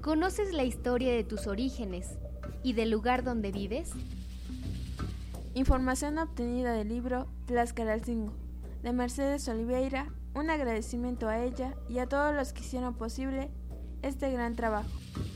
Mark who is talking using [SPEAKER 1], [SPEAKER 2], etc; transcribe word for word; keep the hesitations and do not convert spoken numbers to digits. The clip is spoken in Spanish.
[SPEAKER 1] ¿Conoces la historia de tus orígenes y del lugar donde vives?
[SPEAKER 2] Información obtenida del libro Tlaxcalalcingo, de Mercedes Oliveira. Un agradecimiento a ella y a todos los que hicieron posible este gran trabajo.